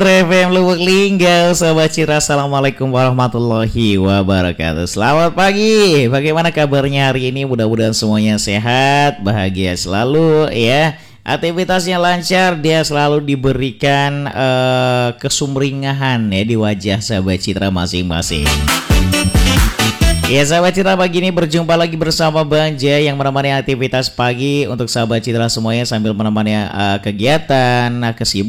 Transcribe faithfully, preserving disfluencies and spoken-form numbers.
F M Lubuk Linggau, Sobat Citra, Assalamualaikum warahmatullahi wabarakatuh. Selamat pagi, bagaimana kabarnya hari ini? Mudah-mudahan semuanya sehat, bahagia selalu ya. Aktivitasnya lancar, dia selalu diberikan uh, kesumringgahan ya di wajah Sobat Citra masing-masing. Ya sahabat Citra, pagi ini berjumpa lagi bersama Bang J yang menemani aktivitas pagi untuk sahabat Citra semuanya sambil menemani uh, kegiatan, uh, kesibukan